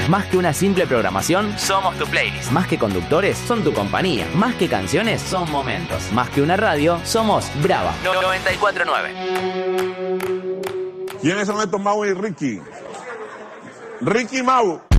Más que una simple programación, somos tu playlist. Más que conductores, son tu compañía. Más que canciones, son momentos. Más que una radio, somos Brava 94.9. ¿Quiénes son estos Mau y Ricky? Ricky Mau.